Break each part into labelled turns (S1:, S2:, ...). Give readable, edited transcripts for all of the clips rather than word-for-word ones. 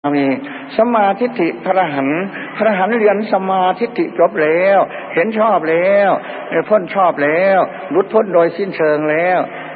S1: มีสัมมาทิฏฐิพระหันเรียนสัมมาทิฏฐิจบแล้วเห็นชอบแล้วพ้นชอบแล้วหลุดพ้นโดยสิ้นเชิงแล้ว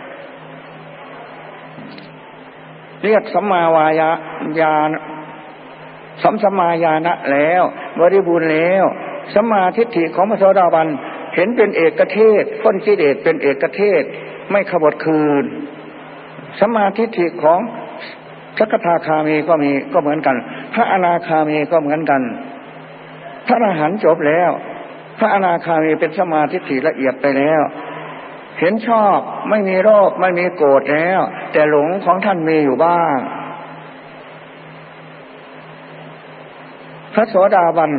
S1: เรียกสัมมาวายญาณสัมมาญาณะแล้วบริบูรณ์แล้วสัมมาทิฏฐิของพระโสดาบันเห็นเป็นเอกเทศพ้นกิเลสเป็นเอกเทศไม่ขบถคืนสัมมาทิฏฐิของสกทาคามีก็เหมือนกันพระอนาคามีก็เหมือนกันพระอรหันต์จบแล้วพระอนาคามีเป็นสัมมาทิฏฐิละเอียดไปแล้วเห็นชอบไม่มีโลภไม่มีโกรธแล้วแต่หลงของท่านมีอยู่บ้างพระโสดาบัน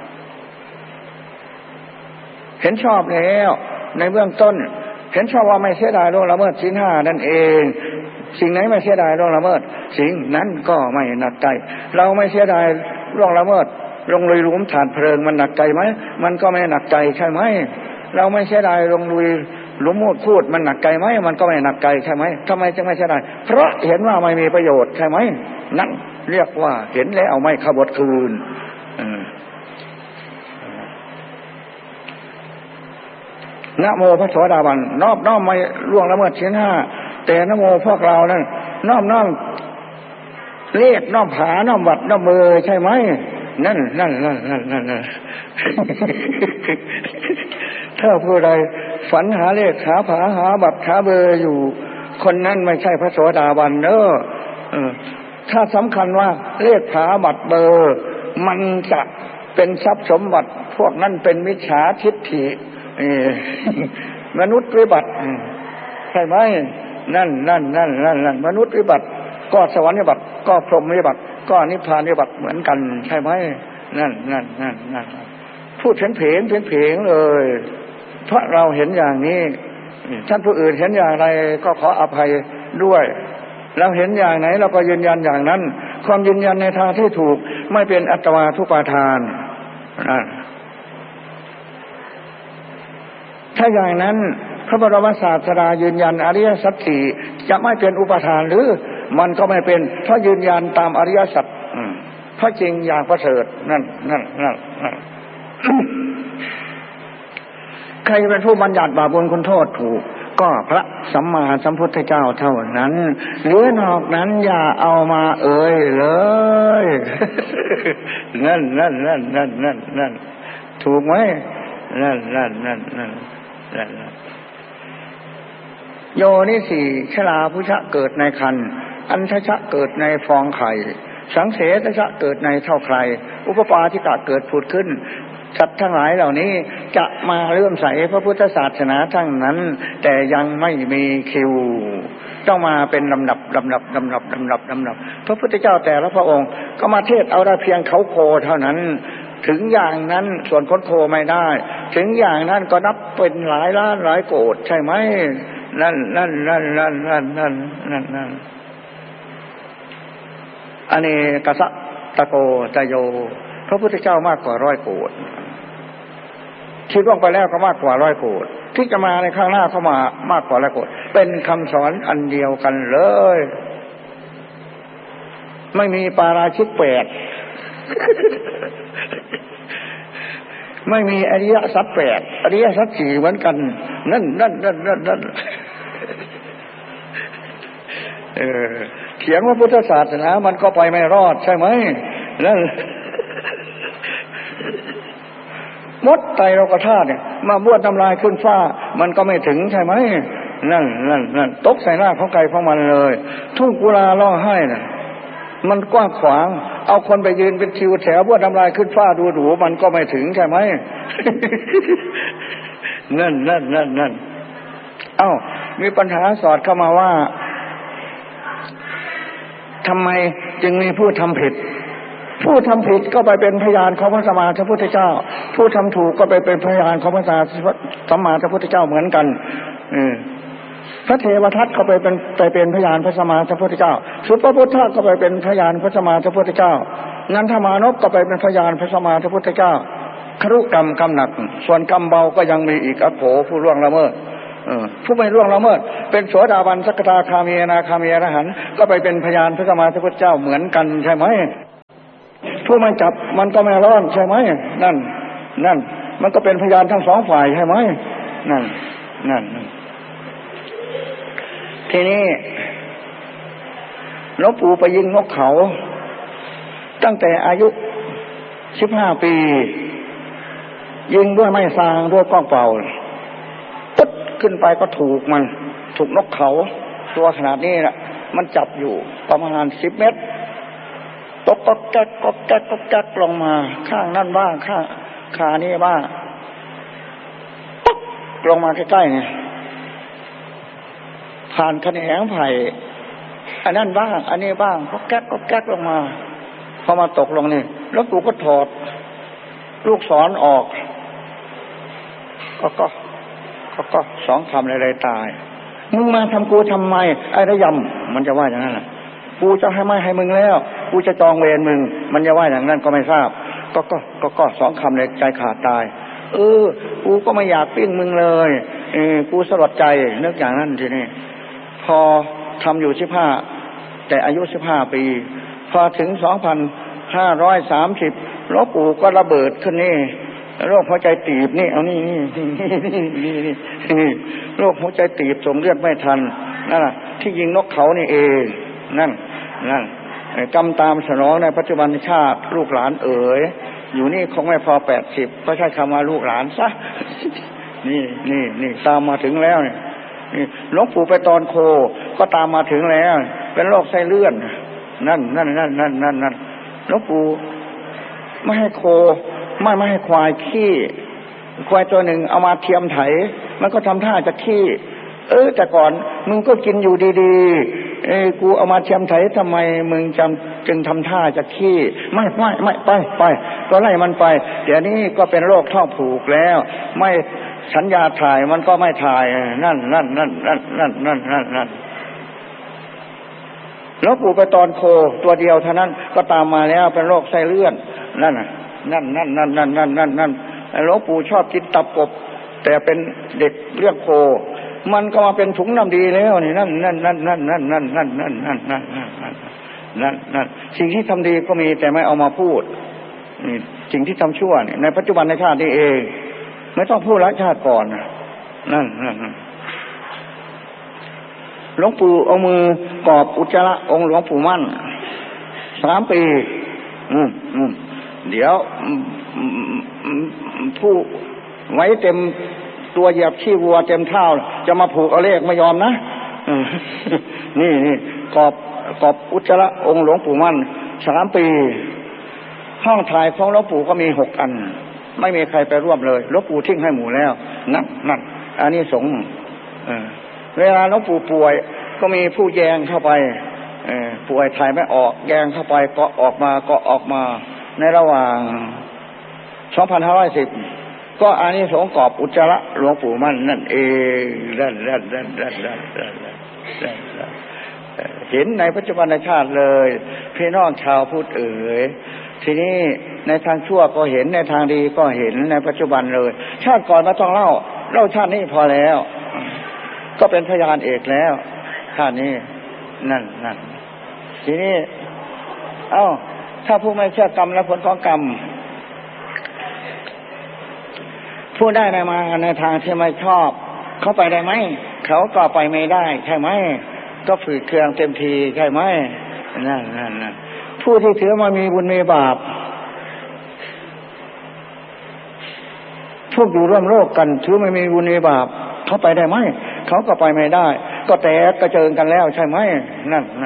S1: เห็นชอบแล้วในเบื้องต้นเห็นชอบว่าไม่เสียดายล่วงละเมิดศีลห้านั่นเองสิ่งไหนไม่เสียดายล่วงละเมิดสิ่งนั้นก็ไม่หนักใจเราไม่เสียดายล่วงละเมิดลงลุยหลุมฐานเพลิงมันหนักใจไหมมันก็ไม่หนักใจใช่ไหมเราไม่เสียดายลงลุยหลุมพูดมันหนักใจไหมมันก็ไม่หนักใจใช่ไหมทำไมจึงไม่เสียดายเพราะเห็นว่าไม่มีประโยชน์ใช่ไหมนั่นเรียกว่าเห็นแล้วเอาไม่ขบถคืนนะโมพระโสดาบันน้อมไม่ล่วงละเมิดศีลห้าแต่นะโมพวกเรานั้นน้อมเลขน้อมผาน้อมวัดน้อมมือใช่ไหมนั่นถ้าผู้ใดฝันหาเลขหาผาหาบัตรหาเบอร์อยู่คนนั้นไม่ใช่พระโสดาบันเด้อถ้าสำคัญว่าเลขผาบัตรเบอร์มันจะเป็นทรัพย์สมบัติพวกนั้นเป็นมิจฉาทิฏฐิมนุษย์วิบัติใช่ไหมนั่นมนุษย์วิบัติก็สวรรค์วิบัติก็พรหมวิบัติก็นิพพานวิบัติเหมือนกันใช่ไหมนั่นพูดเพลงเลยเพราะเราเห็นอย่างนี้ท่านผู้อื่นเห็นอย่างไรก็ขออภัยด้วยเราเห็นอย่างไหนเราก็ยืนยันอย่างนั้นความยืนยันในทางที่ถูกไม่เป็นอัตวาทุปาทานถ้าอย่างนั้นพระบรมศาสดายืนยันอริยสัจสี่จะไม่เป็นอุปทานหรือมันก็ไม่เป็นเพราะยืนยันตามอริยสัจเพราะจริงอย่างประเสริฐนั่น ใครเป็นผู้บัญญัติบาปบุญคุณโทษถูกก็พระสัมมาสัมพุทธเจ้าเท่านั้นหรือนอกนั้นอย่าเอามาเอ่ยเลยนั่นถูกไหมนั่นโยนิสีชลาพุชะเกิดในคันอันทชะเกิดในฟองไข่สังเสทชะเกิดในเท่าใครอุปปาทิกะเกิดผุดขึ้นสัตว์ทั้งหลายเหล่านี้จะมาเลื่อมใสพระพุทธศาสนาทั้งนั้นแต่ยังไม่มีคิวต้องมาเป็นลำดับพระพุทธเจ้าแต่ละพระองค์ก็มาเทศเอาได้เพียงเขาโคเท่านั้นถึงอย่างนั้นส่วนคนโคไม่ได้ถึงอย่างนั้นก็นับเป็นหลายล้านหลายโกฏใช่ไหมนั่นอันนี้กษัตริย์ตะโกจโยพระพุทธเจ้ามากกว่า100 โกฏที่ล่วงไปแล้วก็มากกว่า100 โกฏที่จะมาในข้างหน้าเข้ามามากกว่า100 โกฏเป็นคำสอนอันเดียวกันเลยไม่มีปาราชิก8ไม่มีอริยสัจ8อริยสัจ4เหมือนกันนั่นเถียงว่าพุทธศาสนามันก็ไปไม่รอดใช่ไหมนั่นมดไตรโลกธาตุเนี่ยมาบ้วนน้ำลายขึ้นฟ้ามันก็ไม่ถึงใช่ไหมนั่นตกใส่หน้าของไก่ของมันเลยทุ่งกุลาร้องไห้น่ะมันกว้างขวางเอาคนไปยืนเป็นคิวแถวบ้วนน้ำลายขึ้นฟ้าดูมันก็ไม่ถึงใช่ไหมนั่นเอ้ามีปัญหาสอดเข้ามาว่าทำไมจึงมีผู้ทำผิดก็ไปเป็นพยานของพระสัมมาสัมพุทธเจ้าผู้ทำถูกก็ไปเป็นพยานของพระสัมมาสัมพุทธเจ้าเหมือนกันพระเทวทัตก็ไปเป็นพยานพระสัมมาสัมพุทธเจ้าสุปพุทธะก็ไปเป็นพยานพระสัมมาสัมพุทธเจ้านันทมานพก็ไปเป็นพยานพระสัมมาสัมพุทธเจ้าครุกรรมหนักส่วนกรรมเบาก็ยังมีอีกอโภผู้ล่วงละเมิดผู้ไม่ล่วงละเมิดเป็นโสดาบันสกทาคามีอนาคามีอรหันต์ก็ไปเป็นพยานพระสัมมาสัมพุทธเจ้าเหมือนกันใช่ไหมผู้ไม่จับมันก็ไม่ร้อนใช่ไหมนั่นมันก็เป็นพยานทั้งสองฝ่ายใช่ไหมนั่นทีนี้หลวงปู่ไปยิงนกเขาตั้งแต่อายุ15 ปียิงด้วยไม้ซางด้วยก้องเป่าปุ๊บขึ้นไปก็ถูกนกเขาตัวขนาดนี้แหละมันจับอยู่ประมาณ10 เมตรตกก็แก๊กลงมาข้างนั่นบ้างข้างขานี้บ้างปุ๊บลงมาใกล้ๆเนี่ยผ่านแขนงไผ่อันนั้นบ้างอันนี้บ้างก็แก๊กลงมาพอมาตกลงนี่แล้วกูก็ถอดลูกศรออกก็2 คำเลยตายมึงมาทำกูทำไมไอ้ระยำมันจะว่าอย่างนั้นแหละกูจะให้ไม่ให้มึงแล้วกูจะจองเวรมึงมันจะว่าอย่างนั้นก็ไม่ทราบก็2 คำเลยใจขาดตายกูก็ไม่อยากปิ้งมึงเลยกูสลดใจนึกอย่างนั้นทีนี้พอทำอยู่15แต่อายุ15 ปีพอถึง2530หลวงปู่ก็ระเบิดขึ้นนี่โรคหัวใจตีบนี่เอานี่โรคหัวใจตีบสมเลือดไม่ทันนั่นน่ะที่ยิงนกเขานี่เองนั่นกรรมตามสนองในปัจจุบันชาติลูกหลานอยู่นี่คงไม่พอ80ก็ใช้คำว่าลูกหลานซะนี่ตามมาถึงแล้วนี่หลวงปู่ไปตอนโคก็ตามมาถึงแล้วเป็นโรคไส้เลื่อนนั่นหลวงปู่ไม่ให้โคไม่ให้ควายขี้ควายตัวหนึ่งเอามาเทียมไถมันก็ทำท่าจะขี้แต่ก่อนมึงก็กินอยู่ดีๆกูเอามาเทียมไถทำไมมึงจึงทำท่าจะขี้ไม่ไปก็ไล่มันไปเดี๋ยวนี้ก็เป็นโรคท้องผูกแล้วไม่สัญญาถ่ายมันก็ไม่ถ่ายนั่นหลวงปู่ไปตอนโคตัวเดียวเท่านั้นก็ตามมาแล้วเป็นโรคไส้เลื่อนนั่นหลวงปู่ชอบกินตับกบแต่เป็นเด็กเลี้ยงโคมันก็มาเป็นถุงน้ำดีแล้วนี่นั่นสิ่งที่ทำดีก็มีแต่ไม่เอามาพูดนี่สิ่งที่ทำชั่วเนี่ยในปัจจุบันในชาตินี้เองไม่ต้องพูดละชาติก่อนนั่นหลวงปู่เอามือกอบอุจจาระองค์หลวงปู่มั่น3 ปีเดี๋ยวผู้ไว้เต็มตัวเหยียบขี้วัวเต็มเท้าจะมาผูกเอาเลขไม่ยอมนะนี่กอบอุจจาระองค์หลวงปู่มั่น3 ปีห้องถ่ายของหลวงปู่ก็มี6 อันไม่มีใครไปร่วมเลยหลวงปู่ทิ้งให้หมู่แล้วนั่นอันนี้สงฆ์เวลาหลวงปู่ป่วยก็มีผู้แยงเข้าไปป่วยถ่ายไม่ออกแยงเข้าไปก็ออกมาในระหว่าง2510ก็อานิสงส์กอบอุจจาระหลวงปู่มั่นนั่นเองเห็นในปัจจุบันชาติเลยพี่น้องชาวพุทธทีนี้ในทางชั่วก็เห็นในทางดีก็เห็นในปัจจุบันเลยชาติก่อนมาต้องเล่าชาตินี้พอแล้วก็เป็นพยานเอกแล้วชาตินี้นั่นทีนี้ถ้าผู้ไม่เชื่อกรรมและผลของกรรมผู้ได้มาในทางที่ไม่ชอบเขาไปได้ไหมเขาก็ไปไม่ได้ใช่ไหมก็ฝืดเคืองเต็มทีใช่ไหมนั่นผู้ที่ถือมามีบุญมีบาปพวกอยู่ร่วมโลกกันถือไม่มีบุญมีบาปเขาไปได้ไหมเขาก็ไปไม่ได้ก็แตกกระเจิงกันแล้วใช่ไหมนั่น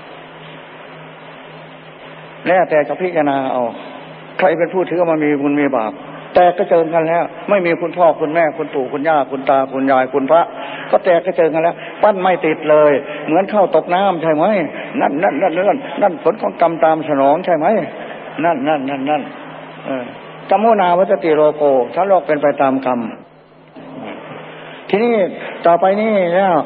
S1: แล้วแต่จะพิจารณาเอาใครเป็นผู้ถือมามีบุญมีบาปแตกกระเจิงกันแล้วไม่มีคุณพ่อคุณแม่คุณปู่คุณย่าคุณตาคุณยายคุณพระก็แตกกระเจิงกันแล้วปั้นไม่ติดเลยเหมือนเข้าตกน้ำใช่ไหมนั่นผลของกรรมตามสนองใช่ไหมนั่นกรรมโมนาวัจติโลโกถ้าโลกเป็นไปตามกรรมทีนี้ต่อไปนี่แล้ว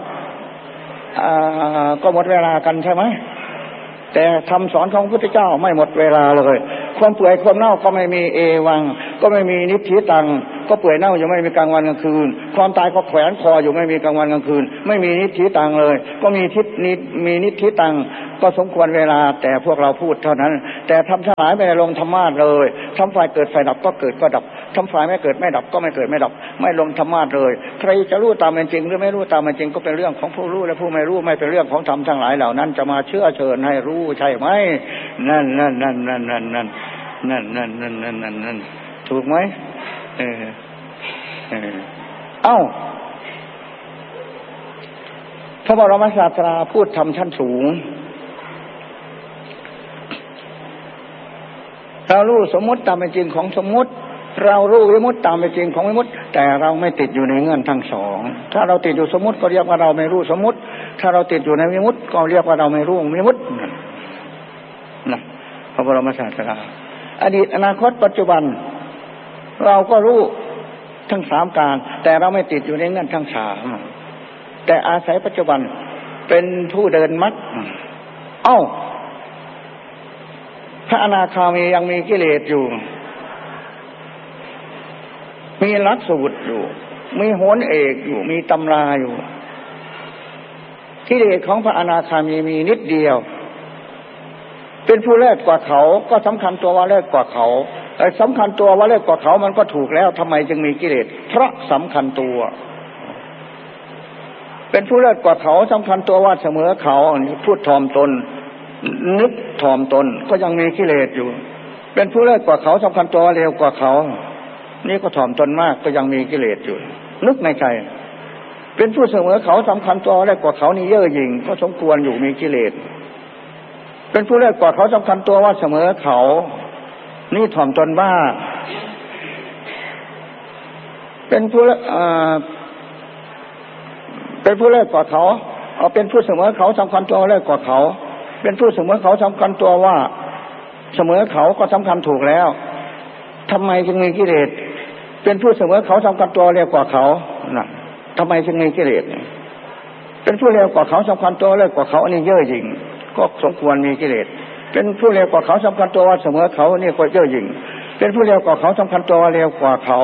S1: ก็หมดเวลากันใช่ไหมแต่คำสอนของพระพุทธเจ้าไม่หมดเวลาเลยความเปื่อยความเน่าก็ไม่มีเอวังก็ไม่มีนิพพิตังก็เปื่อยเน่าอยู่ไม่มีกลางวันกลางคืนความตายก็แขวนคออยู่ไม่มีกลางวันกลางคืนไม่มีนิพพิตังเลยก็มีนิพพิตังก็สมควรเวลาแต่พวกเราพูดเท่านั้นแต่ทำทั้งหลายไม่ลงธรรมะเลยทำฝ่ายเกิดฝ่ายดับก็เกิดก็ดับทำฝ่ายไม่เกิดไม่ดับก็ไม่เกิดไม่ดับไม่ลงธรรมะเลยใครจะรู้ตามเป็นจริงหรือไม่รู้ตามเป็นจริงก็เป็นเรื่องของผู้รู้และผู้ไม่รู้ไม่เป็นเรื่องของธรรมทั้งหลายเหล่านั้นจะมาเชื่อเชิญให้รู้ใช่ไหมนั่นถูกไหมเอ้าพระบรมศาสดาพูดธรรมชั้นสูงเรารู้สมมุติตามเป็นจริงของสมมุติเรารู้วิมุตติตามเป็นจริงของวิมุตติแต่เราไม่ติดอยู่ในเงื่อนทั้งสองถ้าเราติดอยู่สมมุติก็เรียกว่าเราไม่รู้สมมุติถ้าเราติดอยู่ในวิมุตติก็เรียกว่าเราไม่รู้วิมุตตินะพระบรมศาสดาอดีตอนาคตปัจจุบันเราก็รู้ทั้งสามการแต่เราไม่ติดอยู่ในเงื่อนทั้งสามแต่อาศัยปัจจุบันเป็นผู้เดินมรรคเอ้าพระอนาคามียังมีกิเลสอยู่มีหลักสูตรอยู่มีโหรเอกอยู่มีตำราอยู่กิเลสของพระอนาคามีมีนิดเดียวเป็นผู้เลิศกว่าเขาก็สำคัญตัวว่าเลิศกว่าเขาสำคัญตัวว่าเลิศกว่าเขามันก็ถูกแล้วทำไมจึงมีกิเลสเพราะสำคัญตัวเป็นผู้เลิศกว่าเขาสำคัญตัวว่าเสมอเขาพูดถ่อมตนนึกถ่อมตนก็ยังมีกิเลสอยู่เป็นผู้เลิศกว่าเขาสำคัญตัวว่าเลวกว่าเขานี่ก็ถ่อมตนมากก็ยังมีกิเลสอยู่นึกในใจเป็นผู้เสมอเขาสำคัญตัวว่าเลวกว่าเขานี่เย่อหยิ่งก็สมควรอยู่มีกิเลสเป็นผู้เลิศกว่าเขาสำคัญตัวว่าเสมอเขานี่ถ่อมตนบ้าเป็นผู้เลิศกว่าเขาเป็นผู้เสมอเขาสำคัญตัวเลิศกว่าเขาเป็นผู้เสมอเขาสำคัญตัวว่าเสมอเขาก็สำคัญถูกแล้วทำไมจึงมีกิเลสเป็นผู้เสมอเขาสำคัญตัวเร็วกว่าเขาน่ะทำไมจึงมีกิเลสเป็นผู้เร็วกว่าเขาสำคัญตัวเร็วกว่าเขาอันนี้เย่อหยิ่งก็สมควรมีกิเลสเป็นผู้เร็วกว่าเขาสำคัญตัวว่าเสมอเขานี่ก็เย่อหยิ่งเป็นผู้เร็วกว่าเขาสำคัญตัวว่าเร็วกว่าเขา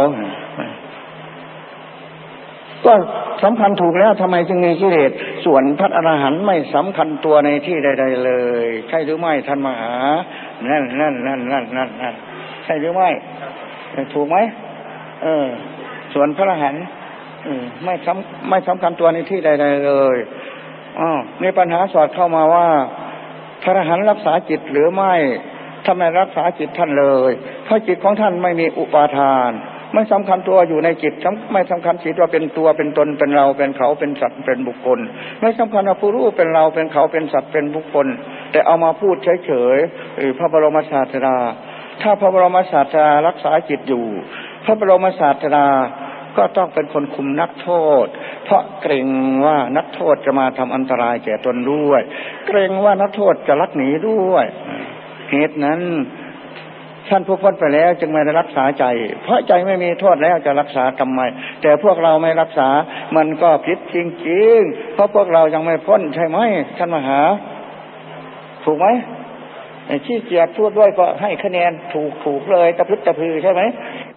S1: ก็สำคัญถูกแล้วทำไมจึงมีกิเลสส่วนพระอรหันต์ไม่สำคัญตัวในที่ใดๆเลยใช่หรือไม่ท่านมหานั่นใช่หรือไม่ถูกไหมส่วนพระอรหันต์ไม่สำคัญตัวในที่ใดๆเลยมีปัญหาสอดเข้ามาว่าพระอรหันต์รักษาจิตหรือไม่ทำไมรักษาจิตท่านเลยเพราะจิตของท่านไม่มีอุปาทานไม่สำคัญตัวอยู่ในจิตไม่สำคัญจิตว่าเป็นตัวเป็นตนเป็นเราเป็นเขาเป็นสัตว์เป็นบุคคลไม่สำคัญว่าผู้รู้เป็นเราเป็นเขาเป็นสัตว์เป็นบุคคลแต่เอามาพูดเฉยๆพระบรมศาสดาถ้าพระบรมศาสดารักษาจิตอยู่พระบรมศาสดาก็ต้องเป็นคนคุมนักโทษเพราะเกรงว่านักโทษจะมาทำอันตรายแก่ตนด้วยเกรงว่านักโทษจะลักหนีด้วยเหตุนั้นท่านผู้พ้นไปแล้วจึงไม่ได้รักษาใจเพราะใจไม่มีโทษแล้วจะรักษาทำไมแต่พวกเราไม่รักษามันก็ผิดจริงๆเพราะพวกเรายังไม่พ้นใช่ไหมท่านมหาถูกไหมขี้เกียจพูดด้วยก็ให้คะแนนถูกเลยตะพึดตะพือใช่ไหม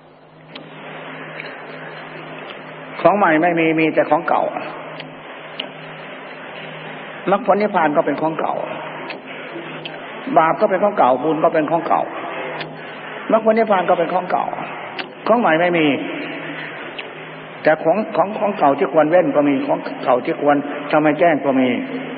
S1: ของใหม่ไม่มีแต่ของเก่ามรรคผลนิพพานก็เป็นของเก่าบาปก็เป็นของเก่าบุญก็เป็นของเก่ามรรคผลนิพพานก็เป็นของเก่าของใหม่ไม่มีแต่ของเก่าที่ควรเว้นก็มีของเก่าที่ควรทำให้แจ้งก็มี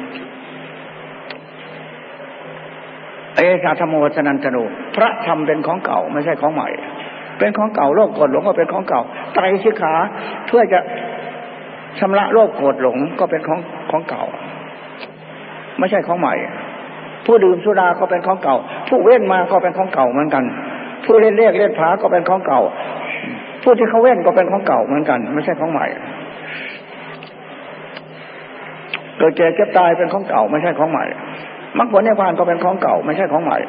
S1: เอสาธโมสนันตโนพระธรรมเป็นของเก่าไม่ใช่ของใหม่เป็นของเก่าโลภโกรธหลงก็เป็นของเก่าไตรสิกขาเพื่อจะชำระโลภโกรธหลงก็เป็นของเก่าไม่ใช่ของใหม่ผู้ดื่มสุราก็เป็นของเก่าผู้เว้นมาก็เป็นของเก่าเหมือนกันผู้เล่นเล่นผาก็เป็นของเก่าผู้ที่เขาเว้นก็เป็นของเก่าเหมือนกันไม่ใช่ของใหม่เกิดแก่เจ็บตายเป็นของเก่าไม่ใช่ของใหม่มรรคผลนิพพานก็เป็นของเก่าไม่ใช่ของใหม่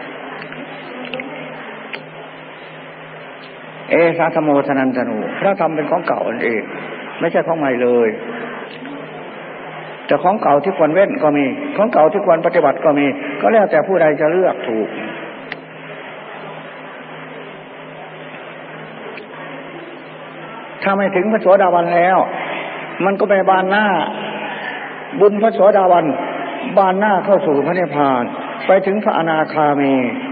S1: เอสาธโมสนันตโนพระธรรมเป็นของเก่าอันเองไม่ใช่ของใหม่เลยแต่ของเก่าที่ควรเว้นก็มีของเก่าที่ควรปฏิบัติก็มีก็แล้วแต่ผู้ใดจะเลือกถูกถ้าไม่ถึงพระโสดาบันแล้วมันก็ไปบานหน้าบุญพระโสดาบันบานหน้าเข้าสู่พระนิพพานไปถึงพระอนาคามี